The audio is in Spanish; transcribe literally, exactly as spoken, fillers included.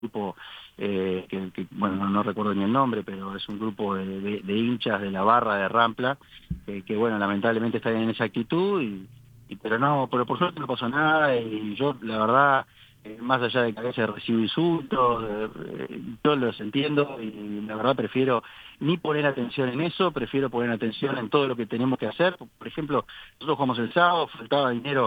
grupo eh, que, que, bueno, no, no recuerdo ni el nombre, pero es un grupo de, de, de hinchas de la barra de Rampla, eh, que bueno, lamentablemente están en esa actitud, y, y pero no, pero por suerte no pasó nada, y yo la verdad, eh, más allá de que a veces recibo insultos, eh, eh, yo los entiendo, y la verdad prefiero ni poner atención en eso, prefiero poner atención en todo lo que tenemos que hacer. Por ejemplo, nosotros jugamos el sábado, faltaba dinero